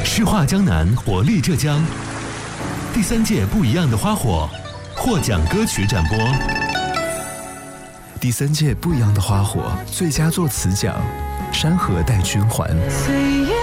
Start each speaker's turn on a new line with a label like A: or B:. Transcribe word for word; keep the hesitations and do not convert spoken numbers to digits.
A: 诗画江南，活力浙江。第三届不一样的花火获奖歌曲展播。
B: 第三届不一样的花火最佳作词奖，山河带君还。
C: 岁月